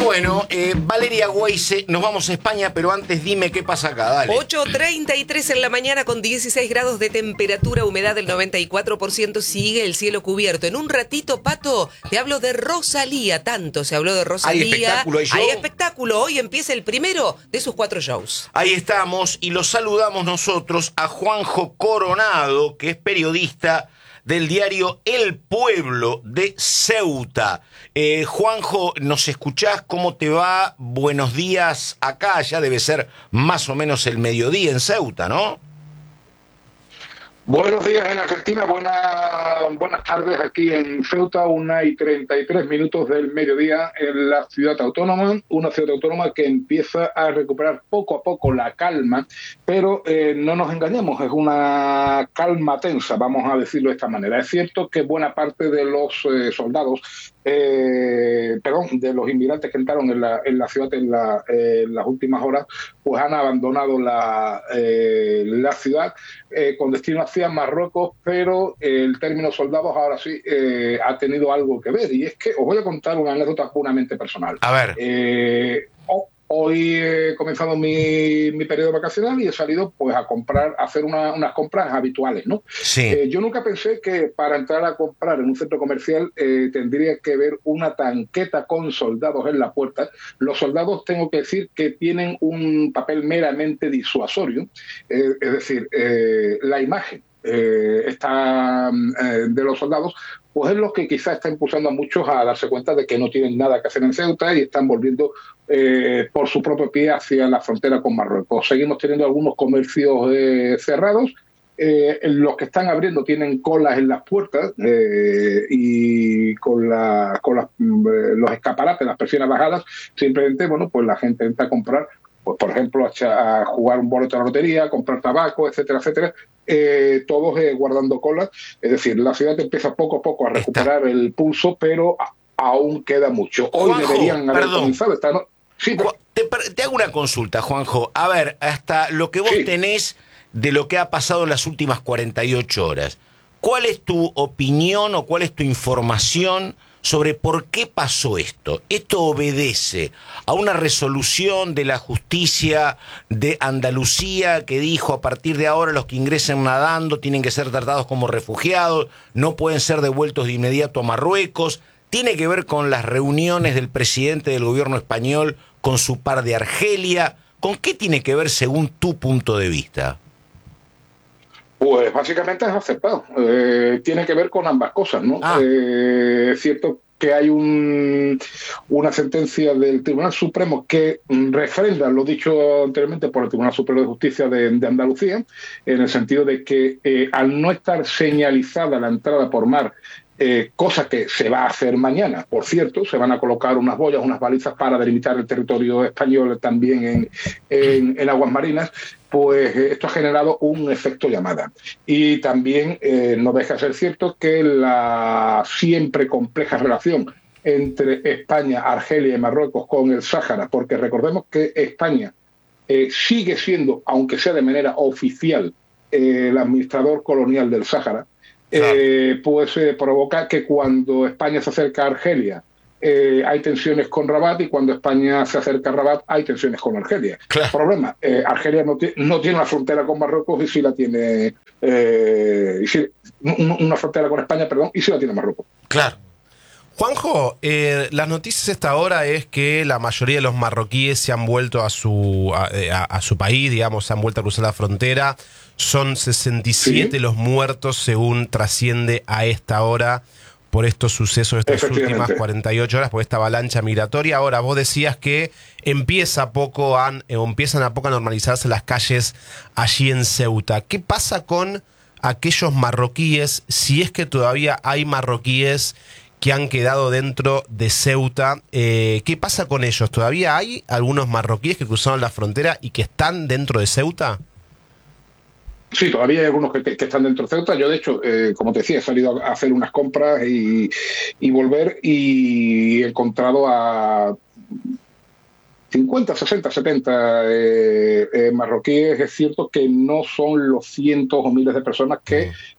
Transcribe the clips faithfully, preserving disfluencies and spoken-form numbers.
Bueno, eh, Valeria Weise, nos vamos a España, pero antes dime qué pasa acá, dale. ocho treinta y tres en la mañana con dieciséis grados de temperatura, humedad del noventa y cuatro por ciento, sigue el cielo cubierto. En un ratito, Pato, te hablo de Rosalía, tanto se habló de Rosalía. ¿Hay espectáculo, hay show? Hay espectáculo, hoy empieza el primero de sus cuatro shows. Ahí estamos y los saludamos nosotros a Juanjo Coronado, que es periodista del diario El Pueblo de Ceuta. Eh, Juanjo, ¿nos escuchás? ¿Cómo te va? Buenos días acá, ya debe ser más o menos el mediodía en Ceuta, ¿no? Buenos días en Argentina, buena, buenas tardes aquí en Ceuta, una y treinta y tres minutos del mediodía en la ciudad autónoma, una ciudad autónoma que empieza a recuperar poco a poco la calma, pero eh, no nos engañemos, es una calma tensa, vamos a decirlo de esta manera. Es cierto que buena parte de los eh, soldados, eh, perdón, de los inmigrantes que entraron en la, en la ciudad en, la, eh, en las últimas horas, pues han abandonado la, eh, la ciudad eh, con destino hacia Marruecos, pero eh, el término soldados ahora sí eh, ha tenido algo que ver, y es que os voy a contar una anécdota puramente personal. A ver. Eh, oh, hoy he comenzado mi, mi periodo vacacional y he salido pues a comprar, a hacer una, unas compras habituales, ¿no? Sí. Eh, yo nunca pensé que para entrar a comprar en un centro comercial eh, tendría que ver una tanqueta con soldados en la puerta. Los soldados, tengo que decir, que tienen un papel meramente disuasorio, eh, es decir, eh, la imagen Eh, está, eh, de los soldados, pues es lo que quizás está impulsando a muchos a darse cuenta de que no tienen nada que hacer en Ceuta y están volviendo eh, por su propio pie hacia la frontera con Marruecos. Seguimos teniendo algunos comercios eh, cerrados. Eh, los que están abriendo tienen colas en las puertas eh, y con, la, con las, eh, los escaparates, las persianas bajadas, simplemente, bueno, pues la gente entra a comprar, pues por ejemplo, a, a jugar un boleto de la lotería, a comprar tabaco, etcétera, etcétera, eh, todos eh, guardando colas. Es decir, la ciudad empieza poco a poco a recuperar Está. el pulso, pero a, aún queda mucho. Hoy Juanjo, deberían haber perdón. comenzado esta no sí, pero... te, te hago una consulta, Juanjo. A ver, hasta lo que vos sí. tenés de lo que ha pasado en las últimas cuarenta y ocho horas, ¿cuál es tu opinión o cuál es tu información sobre por qué pasó esto? ¿Esto obedece a una resolución de la justicia de Andalucía que dijo a partir de ahora los que ingresen nadando tienen que ser tratados como refugiados, no pueden ser devueltos de inmediato a Marruecos? ¿Tiene que ver con las reuniones del presidente del gobierno español con su par de Argelia? ¿Con qué tiene que ver según tu punto de vista? Pues básicamente es aceptado. Eh, tiene que ver con ambas cosas, ¿no? Ah. Eh, es cierto que hay un, una sentencia del Tribunal Supremo que refrenda lo dicho anteriormente por el Tribunal Superior de Justicia de, de Andalucía, en el sentido de que eh, al no estar señalizada la entrada por mar, Eh, cosa que se va a hacer mañana, por cierto, se van a colocar unas boyas, unas balizas para delimitar el territorio español también en, en, en aguas marinas, pues eh, esto ha generado un efecto llamada. Y también eh, no deja de ser cierto que la siempre compleja relación entre España, Argelia y Marruecos con el Sáhara, porque recordemos que España eh, sigue siendo, aunque sea de manera oficial, eh, el administrador colonial del Sáhara. Eh, pues eh, provoca que cuando España se acerca a Argelia eh, hay tensiones con Rabat, y cuando España se acerca a Rabat hay tensiones con Argelia. Claro. Problema, eh, Argelia no, no tiene una frontera con Marruecos y sí la tiene, eh, y sí, una frontera con España, perdón, y sí la tiene Marruecos. Claro. Juanjo, eh, las noticias a esta hora es que la mayoría de los marroquíes se han vuelto a su a, a, a su país, digamos, se han vuelto a cruzar la frontera. Son sesenta y siete ¿Sí? los muertos, según trasciende a esta hora, por estos sucesos de estas últimas cuarenta y ocho horas, por esta avalancha migratoria. Ahora, vos decías que empieza poco a, eh, empiezan a poco a normalizarse las calles allí en Ceuta. ¿Qué pasa con aquellos marroquíes, si es que todavía hay marroquíes que han quedado dentro de Ceuta? Eh, ¿Qué pasa con ellos? ¿Todavía hay algunos marroquíes que cruzaron la frontera y que están dentro de Ceuta? Sí, todavía hay algunos que, que, que están dentro de Ceuta. Yo, de hecho, eh, como te decía, he salido a hacer unas compras y, y volver, y he encontrado a cincuenta, sesenta, setenta eh, eh, marroquíes. Es cierto que no son los cientos o miles de personas que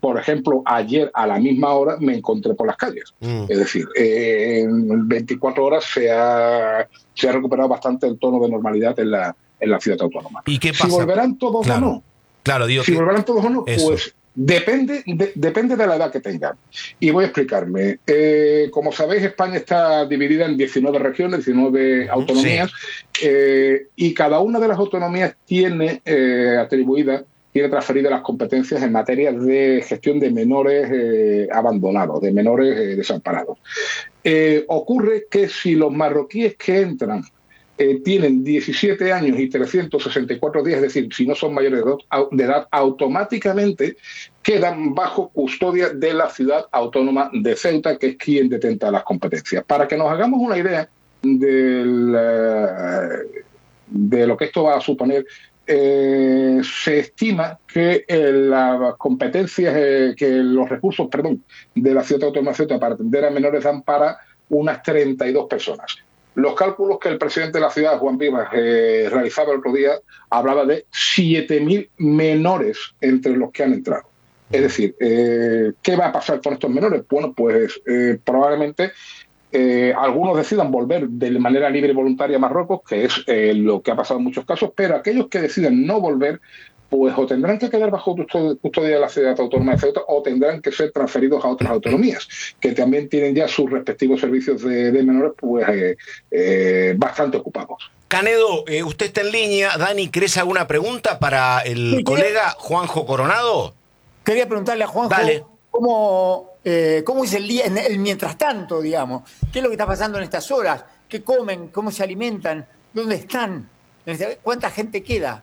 por ejemplo, ayer a la misma hora me encontré por las calles. Mm. Es decir, eh, en veinticuatro horas se ha, se ha recuperado bastante el tono de normalidad en la, en la ciudad autónoma. ¿Y qué pasa? Si volverán todos claro. o no. Claro, digo si que... volverán todos o no, Eso. pues depende de, depende de la edad que tengan. Y voy a explicarme. Eh, como sabéis, España está dividida en diecinueve regiones, diecinueve autonomías, sí. eh, y cada una de las autonomías tiene eh, atribuida, tiene transferidas las competencias en materia de gestión de menores eh, abandonados, de menores eh, desamparados. Eh, ocurre que si los marroquíes que entran Eh, tienen diecisiete años y trescientos sesenta y cuatro días, es decir, si no son mayores de edad, automáticamente quedan bajo custodia de la ciudad autónoma de Ceuta, que es quien detenta las competencias. Para que nos hagamos una idea del, uh, de lo que esto va a suponer, eh, se estima que eh, las competencias, eh, que los recursos, perdón, de la ciudad autónoma de Ceuta para atender a menores dan para unas treinta y dos personas. Los cálculos que el presidente de la ciudad, Juan Vivas, eh, realizaba el otro día, hablaba de siete mil menores entre los que han entrado. Es decir, eh, ¿qué va a pasar con estos menores? Bueno, pues eh, probablemente eh, algunos decidan volver de manera libre y voluntaria a Marruecos, que es eh, lo que ha pasado en muchos casos, pero aquellos que deciden no volver, pues o tendrán que quedar bajo custodia de la ciudad autónoma de Ceuta o tendrán que ser transferidos a otras autonomías, que también tienen ya sus respectivos servicios de, de menores pues eh, eh, bastante ocupados. Canedo, eh, usted está en línea. Dani, ¿querés alguna pregunta para el sí, colega Juanjo Coronado? Quería preguntarle a Juanjo Dale. cómo, eh, cómo es el día, en el mientras tanto, digamos. ¿Qué es lo que está pasando en estas horas? ¿Qué comen? ¿Cómo se alimentan? ¿Dónde están? ¿Cuánta gente queda?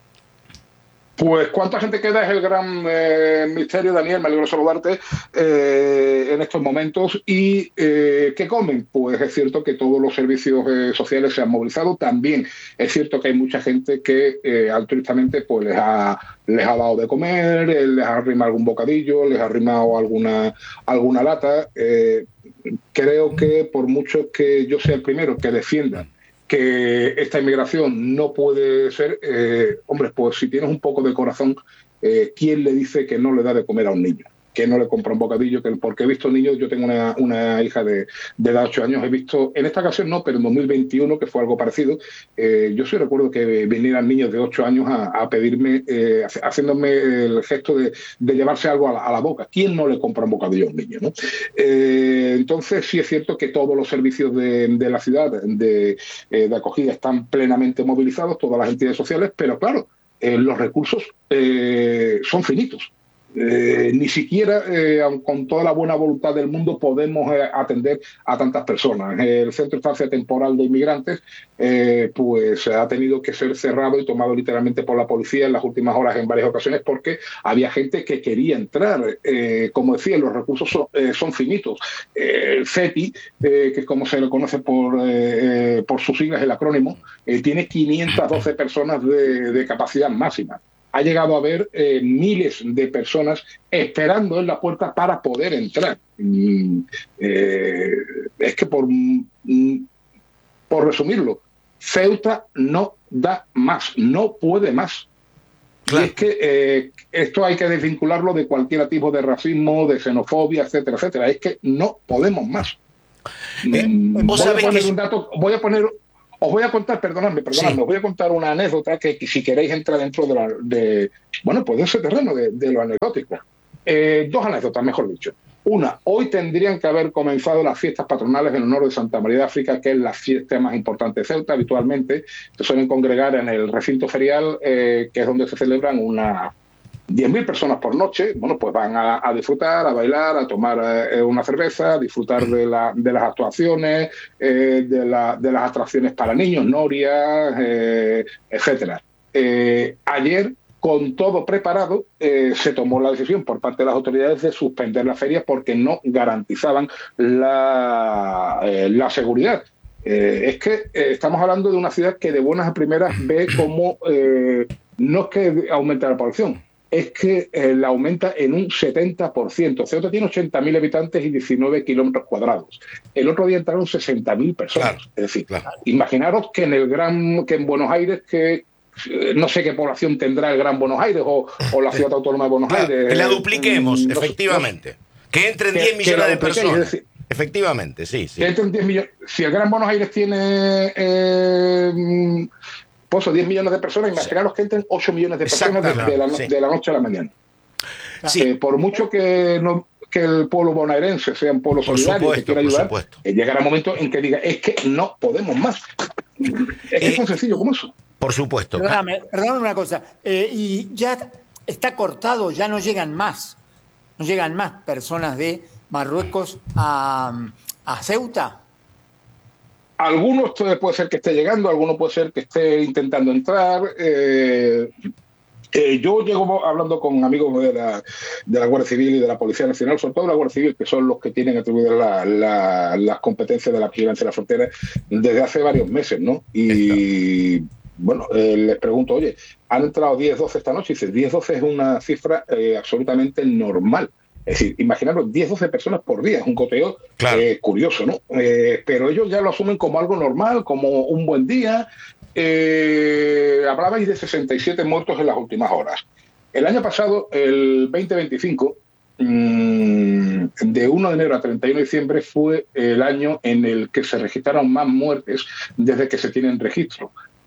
Pues cuánta gente queda es el gran eh, misterio, Daniel, me alegro saludarte eh, en estos momentos. ¿Y eh, qué comen? Pues es cierto que todos los servicios eh, sociales se han movilizado. También es cierto que hay mucha gente que eh, altruistamente pues les ha, les ha dado de comer, eh, les ha arrimado algún bocadillo, les ha arrimado alguna, alguna lata. Eh, creo que por mucho que yo sea el primero que defienda que esta inmigración no puede ser, eh, hombre, pues si tienes un poco de corazón, eh, ¿quién le dice que no le da de comer a un niño? Que no le compra un bocadillo, que, porque he visto niños, yo tengo una, una hija de, de edad de ocho años, he visto, en esta ocasión no, pero en dos mil veintiuno, que fue algo parecido, eh, yo sí recuerdo que vinieran niños de ocho años a, a pedirme, eh, haciéndome el gesto de, de llevarse algo a la, a la boca. ¿Quién no le compra un bocadillo a un niño, no? Eh, entonces sí es cierto que todos los servicios de, de la ciudad de, eh, de acogida están plenamente movilizados, todas las entidades sociales, pero claro, eh, los recursos eh, son finitos. Eh, ni siquiera eh, con toda la buena voluntad del mundo podemos eh, atender a tantas personas. El Centro de Estancia Temporal de Inmigrantes eh, pues ha tenido que ser cerrado y tomado literalmente por la policía en las últimas horas en varias ocasiones porque había gente que quería entrar. Eh, como decía, los recursos son, eh, son finitos. Eh, el C E P I, eh, que es como se le conoce por, eh, por sus siglas, el acrónimo, eh, tiene quinientas doce personas de, de capacidad máxima. Ha llegado a haber eh, miles de personas esperando en la puerta para poder entrar. Mm, eh, es que por, mm, por resumirlo, Ceuta no da más, no puede más. Claro. Y es que eh, esto hay que desvincularlo de cualquier tipo de racismo, de xenofobia, etcétera, etcétera. Es que no podemos más. Eh, mm, ¿vos voy, a sabés poner que... un dato, voy a poner... Os voy a contar, perdonadme, perdonadme, sí. os voy a contar una anécdota que, que si queréis entra dentro de, la, de bueno, pues de ese terreno de, de lo anecdótico. Eh, dos anécdotas, mejor dicho. Una, hoy tendrían que haber comenzado las fiestas patronales en honor de Santa María de África, que es la fiesta más importante de Ceuta. Habitualmente se suelen congregar en el recinto ferial, eh, que es donde se celebran una... diez mil personas por noche. Bueno, pues van a, a disfrutar, a bailar, a tomar eh, una cerveza, a disfrutar de, la, de las actuaciones, eh, de, la, de las atracciones para niños, norias, eh, etcétera. Eh, ayer, con todo preparado, eh, se tomó la decisión por parte de las autoridades de suspender las ferias porque no garantizaban la, eh, la seguridad. Eh, es que eh, estamos hablando de una ciudad que de buenas a primeras ve como eh, no es que aumente la población, es que eh, la aumenta en un setenta por ciento. Ceuta tiene ochenta mil habitantes y diecinueve kilómetros cuadrados. El otro día entraron sesenta mil personas. Claro, es decir, claro. Imaginaros que en el gran, que en Buenos Aires, que no sé qué población tendrá el Gran Buenos Aires o, o la Ciudad Autónoma de Buenos claro, Aires. Que la dupliquemos, no efectivamente. Sé, no, que entren que, diez millones de personas. Es decir, efectivamente, sí, sí. Que entren diez millones. Si el Gran Buenos Aires tiene eh, pues, diez millones de personas, imaginaros sí. que entren ocho millones de personas de, de, la, sí. de la noche a la mañana. Sí. Eh, por mucho que no que el pueblo bonaerense sea un pueblo por solidario supuesto, que quiera ayudar, eh, llegará un momento en que diga, es que no podemos más. Es que eh, es tan sencillo como eso. Por supuesto. Perdóname, perdóname una cosa. Eh, y ya está cortado, ya no llegan más. No llegan más personas de Marruecos a, a Ceuta. Algunos puede ser que esté llegando, algunos puede ser que esté intentando entrar. Eh, Eh, yo llego hablando con amigos de la, de la Guardia Civil y de la Policía Nacional, sobre todo la Guardia Civil, que son los que tienen atribuidas la, la, las competencias de la vigilancia de la frontera desde hace varios meses, ¿no? Y Está. bueno, eh, les pregunto, oye, han entrado diez, doce esta noche, y dice, diez, doce es una cifra eh, absolutamente normal. Es decir, imaginaros diez, doce personas por día, es un coteo claro. eh, curioso, ¿no? Eh, pero ellos ya lo asumen como algo normal, como un buen día. Eh, hablabais de sesenta y siete muertos en las últimas horas. El año pasado, el veinte veinticinco, mmm, de uno de enero a treinta y uno de diciembre, fue el año en el que se registraron más muertes desde que se tienen registro.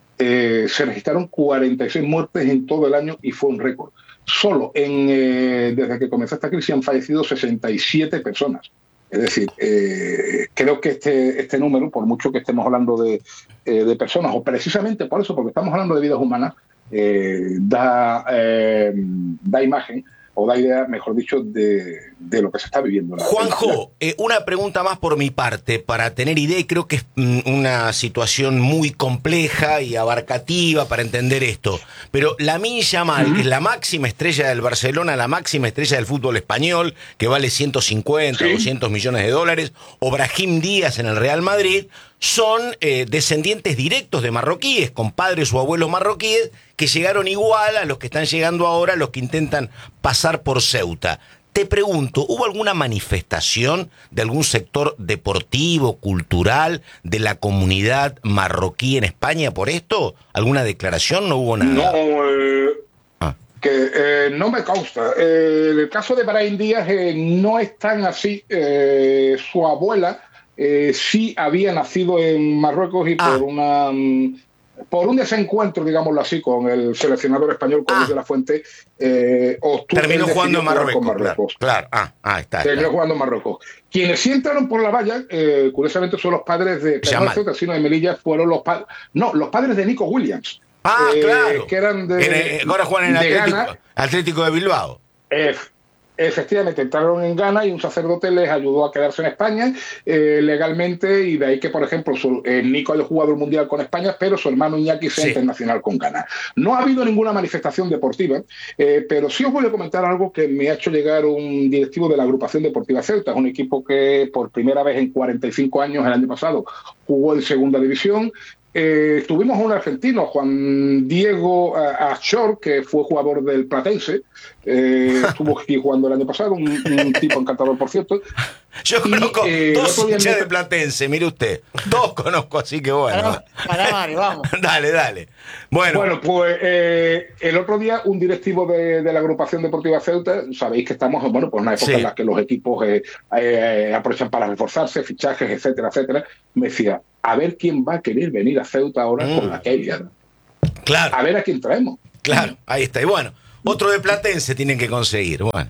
Eh, se registraron cuarenta y seis muertes en todo el año y fue un récord. Solo en, eh, desde que comenzó esta crisis han fallecido sesenta y siete personas. Es decir, eh, creo que este, este número, por mucho que estemos hablando de, eh, de personas, o precisamente por eso, porque estamos hablando de vidas humanas, eh, da, eh, da imagen, o da idea, mejor dicho, de, de lo que se está viviendo. Juanjo, eh, una pregunta más por mi parte, para tener idea, y creo que es mm, una situación muy compleja y abarcativa para entender esto, pero Lamine Yamal, uh-huh. que es la máxima estrella del Barcelona, la máxima estrella del fútbol español, que vale ciento cincuenta, ¿sí? doscientos millones de dólares, o Brahim Díaz en el Real Madrid, son eh, descendientes directos de marroquíes, con padres o abuelos marroquíes, que llegaron igual a los que están llegando ahora, los que intentan pasar por Ceuta. Te pregunto, ¿hubo alguna manifestación de algún sector deportivo, cultural, de la comunidad marroquí en España por esto? ¿Alguna declaración? ¿No hubo nada? No, eh, ah. que eh, no me consta. Eh, el caso de Brahim Díaz eh, no es tan así. Eh, su abuela eh, sí había nacido en Marruecos y ah. por una... Um, por un desencuentro, digámoslo así, con el seleccionador español, con Luis ah. de la Fuente, eh, terminó jugando en Marruecos. Marruecos. Claro, claro. Ah, ah, está, terminó está. jugando en Marruecos. Quienes sí entraron por la valla, eh, curiosamente, son los padres de Ceuta, sino de Melilla, fueron los padres. No, los padres de Nico Williams. Ah, eh, claro. Que eran de. En, ahora juegan en Atlético, Ghana, Atlético de Bilbao. Eh, Efectivamente, entraron en Ghana y un sacerdote les ayudó a quedarse en España eh, legalmente, y de ahí que, por ejemplo, su, eh, Nico haya jugado el Mundial con España, pero su hermano Iñaki sea sí. internacional con Ghana. No ha habido ninguna manifestación deportiva, eh, pero sí os voy a comentar algo que me ha hecho llegar un directivo de la agrupación deportiva Ceuta. Es un equipo que por primera vez en cuarenta y cinco años, el año pasado, jugó en segunda división. Eh, tuvimos a un argentino, Juan Diego Achor, que fue jugador del Platense, eh, estuvo aquí jugando el año pasado, un, un tipo encantador, por cierto. Yo y, conozco eh, dos hinchas de Platense, mire usted, dos conozco, así que bueno. Para, para, vamos. Dale, dale. Bueno, bueno pues eh, el otro día un directivo de, de la agrupación deportiva Ceuta, sabéis que estamos bueno, pues en una época sí. en la que los equipos eh, eh, aprovechan para reforzarse, fichajes, etcétera, etcétera, me decía, a ver quién va a querer venir a Ceuta ahora mm. con la Kelia. Claro. A ver a quién traemos. Claro, ahí está. Y bueno, otro de Platense tienen que conseguir. Bueno,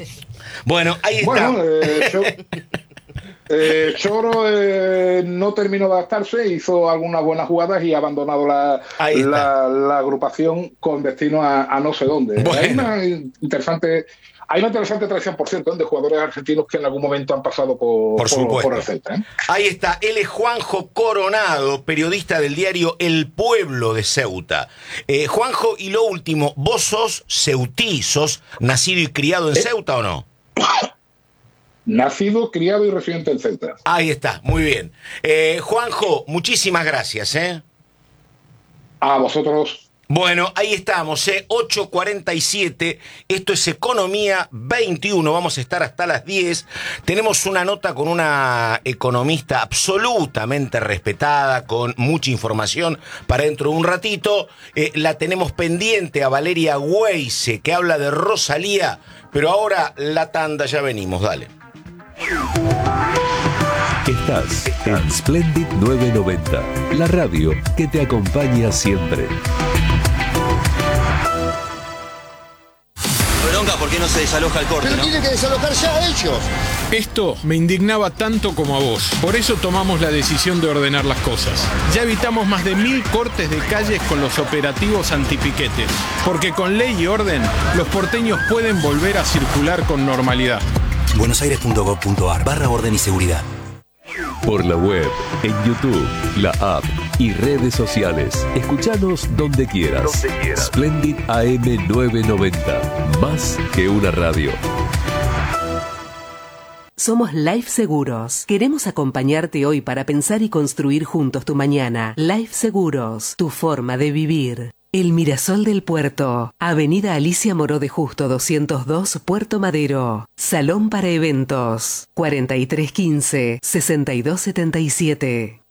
bueno ahí está. Bueno, eh, yo, eh, Choro eh, no terminó de adaptarse, hizo algunas buenas jugadas y ha abandonado la, la, la agrupación con destino a, a no sé dónde. Bueno. Hay una interesante... Hay una interesante tradición, por cierto, de jugadores argentinos que en algún momento han pasado por, por, por, por el Celta. ¿eh? Ahí está, él es Juanjo Coronado, periodista del diario El Pueblo de Ceuta. Eh, Juanjo, y lo último, ¿vos sos ceutí? ¿Sos nacido y criado en ¿Eh? Ceuta o no? Nacido, criado y residente en Ceuta. Ahí está, muy bien. Eh, Juanjo, muchísimas gracias. ¿eh? A vosotros. Bueno, ahí estamos, ¿eh? ocho cuarenta y siete, esto es Economía veintiuno, vamos a estar hasta las diez. Tenemos una nota con una economista absolutamente respetada, con mucha información para dentro de un ratito. Eh, la tenemos pendiente a Valeria Weise, que habla de Rosalía, pero ahora la tanda, ya venimos, dale. Estás en Splendid novecientos noventa, la radio que te acompaña siempre. Bronca, ¿por qué no se desaloja el corte? Pero ¿no? tienen que desalojar ya ellos. Esto me indignaba tanto como a vos. Por eso tomamos la decisión de ordenar las cosas. Ya evitamos más de mil cortes de calles con los operativos antipiquetes. Porque con ley y orden, los porteños pueden volver a circular con normalidad. buenosaires.gov.ar barra orden y seguridad. Por la web, en YouTube, la app y redes sociales. Escuchanos donde quieras. Donde quieras. Splendid A M novecientos noventa. Más que una radio. Somos Life Seguros. Queremos acompañarte hoy para pensar y construir juntos tu mañana. Life Seguros, tu forma de vivir. El Mirasol del Puerto. Avenida Alicia Moró de Justo doscientos dos, Puerto Madero. Salón para eventos. cuarenta y tres quince, sesenta y dos setenta y siete.